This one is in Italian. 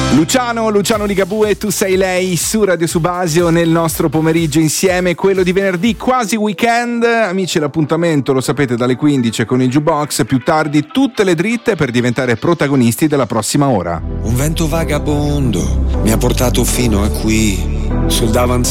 Luciano Ligabue, Tu sei lei su Radio Subasio nel nostro pomeriggio insieme, quello di venerdì quasi weekend. Amici, l'appuntamento lo sapete dalle 15 con il Jukebox, più tardi tutte le dritte per diventare protagonisti della prossima ora. Un vento vagabondo mi ha portato fino a qui, sul davanzale